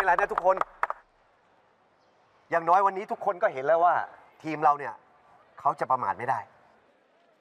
ไรนะทุกคนอย่างน้อยวันนี้ทุกคนก็เห็นแล้วว่าทีมเราเนี่ยเขาจะประมาทไม่ได้